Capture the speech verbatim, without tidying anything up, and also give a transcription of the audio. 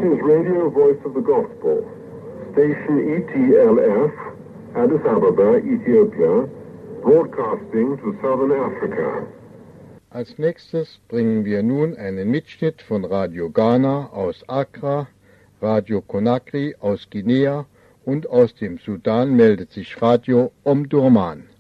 is Radio Voice of the Gospel, Station E T L F, Addis Ababa, Ethiopia, broadcasting to Southern Africa. Als nächstes bringen wir nun einen Mitschnitt von Radio Ghana aus Accra, Radio Conakry aus Guinea und aus dem Sudan meldet sich Radio Omdurman.